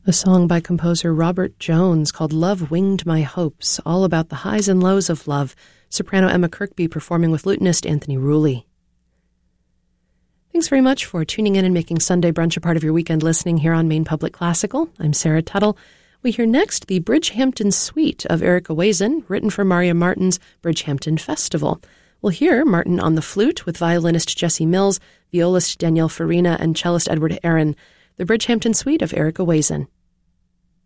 A song by composer Robert Jones called Love Winged My Hopes, all about the highs and lows of love. Soprano Emma Kirkby performing with lutenist Anthony Rulli. Thanks very much for tuning in and making Sunday Brunch a part of your weekend listening here on Maine Public Classical. I'm Sarah Tuttle. We hear next the Bridgehampton Suite of Erica Wayzon, written for Maria Martin's Bridgehampton Festival. We'll hear Martin on the flute with violinist Jesse Mills, violist Danielle Farina, and cellist Edward Aaron. The Bridgehampton Suite of Erica Wayzon.